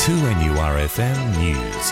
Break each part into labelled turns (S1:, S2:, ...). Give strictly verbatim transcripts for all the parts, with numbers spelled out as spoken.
S1: two N U R F M News.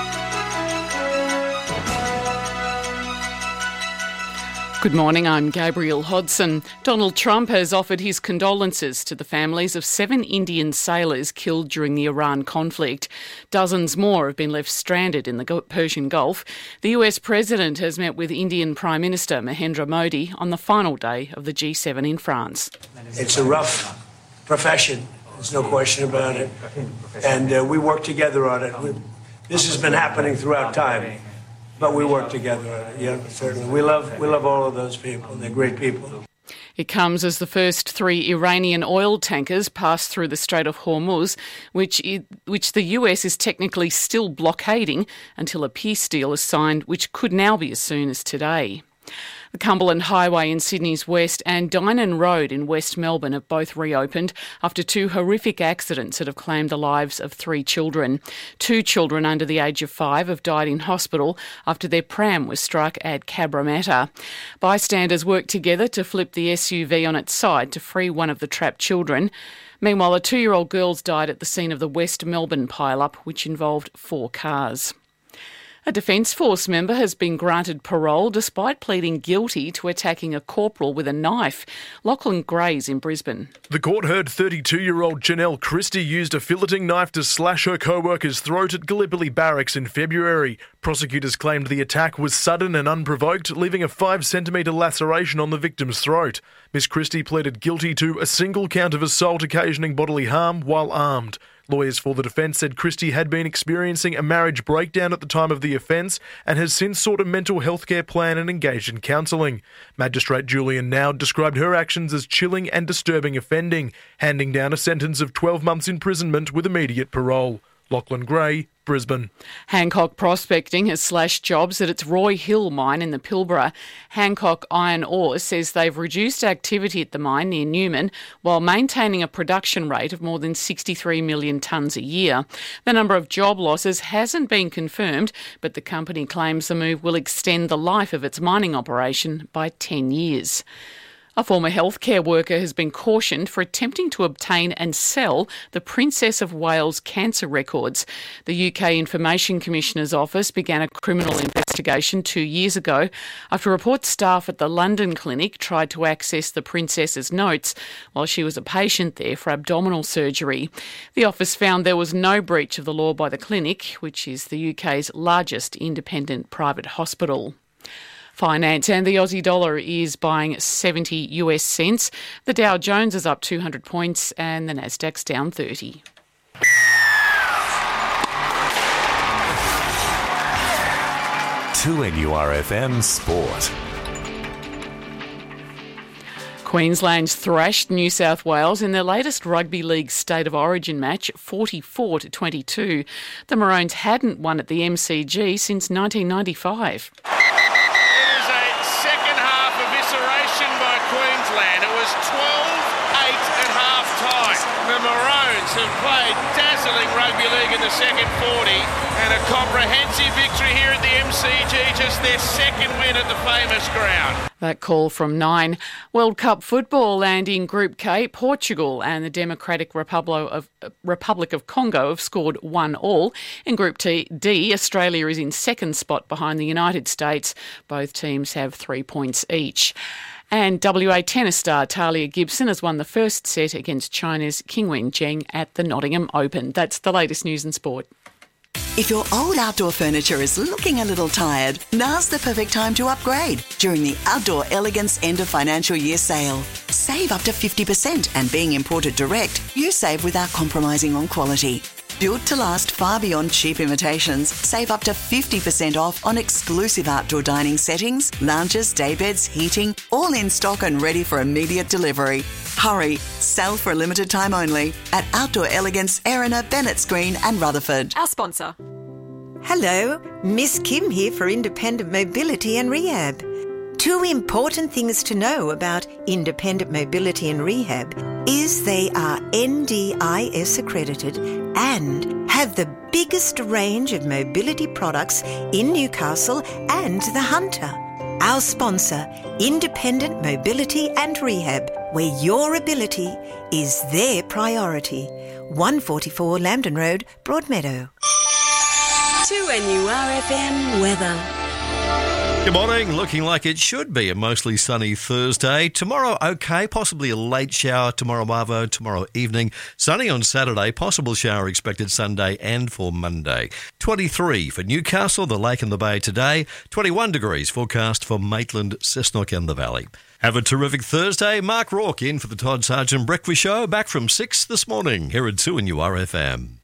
S2: Good morning, I'm Gabrielle Hodson. Donald Trump has offered his condolences to the families of seven Indian sailors killed during the Iran conflict. Dozens more have been left stranded in the Persian Gulf. The U S President has met with Indian Prime Minister Narendra Modi on the final day of the G seven in France.
S3: It's a rough profession, there's no question about it, and uh, we work together on it. We, this has been happening throughout time. But we work together on it, yeah, certainly. We love we love all of those people. They're great people.
S2: It comes as the first three Iranian oil tankers pass through the Strait of Hormuz, which which the U S is technically still blockading until a peace deal is signed, which could now be as soon as today. The Cumberland Highway in Sydney's west and Dynon Road in West Melbourne have both reopened after two horrific accidents that have claimed the lives of three children. Two children under the age of five have died in hospital after their pram was struck at Cabramatta. Bystanders worked together to flip the S U V on its side to free one of the trapped children. Meanwhile, a two-year-old girl's died at the scene of the West Melbourne pile-up, which involved four cars. A Defence Force member has been granted parole despite pleading guilty to attacking a corporal with a knife. Lachlan Gray's in Brisbane.
S4: The court heard thirty-two-year-old Janelle Christie used a filleting knife to slash her co-worker's throat at Gallipoli Barracks in February. Prosecutors claimed the attack was sudden and unprovoked, leaving a five-centimetre laceration on the victim's throat. Miss Christie pleaded guilty to a single count of assault occasioning bodily harm while armed. Lawyers for the defence said Christie had been experiencing a marriage breakdown at the time of the offence and has since sought a mental health care plan and engaged in counselling. Magistrate Julian Nowd described her actions as chilling and disturbing offending, handing down a sentence of twelve months imprisonment with immediate parole. Lachlan Gray, Brisbane.
S2: Hancock Prospecting has slashed jobs at its Roy Hill mine in the Pilbara. Hancock Iron Ore says they've reduced activity at the mine near Newman while maintaining a production rate of more than sixty-three million tonnes a year. The number of job losses hasn't been confirmed, but the company claims the move will extend the life of its mining operation by ten years. A former healthcare worker has been cautioned for attempting to obtain and sell the Princess of Wales cancer records. The U K Information Commissioner's Office began a criminal investigation two years ago after reports staff at the London clinic tried to access the Princess's notes while she was a patient there for abdominal surgery. The office found there was no breach of the law by the clinic, which is the U K's largest independent private hospital. Finance and the Aussie dollar is buying seventy U S cents. The Dow Jones is up two hundred points and the Nasdaq's down thirty.
S1: two N U R F M Sport.
S2: Queensland's thrashed New South Wales in their latest Rugby League State of Origin match, forty-four to twenty-two. The Maroons hadn't won at the M C G since nineteen ninety-five.
S5: Queensland. It was twelve eight at half-time. The Maroons have played dazzling rugby league in the second forty and a comprehensive victory here at the M C G, just their second win at the famous ground.
S2: That call from nine. World Cup football, and in Group K, Portugal and the Democratic Republic of, uh, Republic of Congo have scored one all. In Group T, D, Australia is in second spot behind the United States. Both teams have three points each. And W A tennis star Talia Gibson has won the first set against China's Qingwen Zheng at the Nottingham Open. That's the latest news in sport.
S6: If your old outdoor furniture is looking a little tired, now's the perfect time to upgrade during the Outdoor Elegance End of Financial Year sale. Save up to fifty percent, and being imported direct, you save without compromising on quality. Built to last far beyond cheap imitations, save up to fifty percent off on exclusive outdoor dining settings, lounges, daybeds, heating, all in stock and ready for immediate delivery. Hurry, sell for a limited time only at Outdoor Elegance, Erina, Bennett's Green and Rutherford.
S7: Our sponsor.
S8: Hello, Miss Kim here for Independent Mobility and Rehab. Two important things to know about Independent Mobility and Rehab is they are N D I S accredited and have the biggest range of mobility products in Newcastle and the Hunter. Our sponsor, Independent Mobility and Rehab, where your ability is their priority. one forty-four Lambton Road, Broadmeadow.
S7: two N U R F M weather.
S9: Good morning. Looking like it should be a mostly sunny Thursday. Tomorrow, okay, possibly a late shower tomorrow, Marvo, tomorrow evening. Sunny on Saturday, possible shower expected Sunday and for Monday. twenty-three for Newcastle, the Lake and the Bay today. twenty-one degrees forecast for Maitland, Cessnock and the Valley. Have a terrific Thursday. Mark Rourke in for the Todd Sargent Breakfast Show, back from six this morning here at two N U R F M.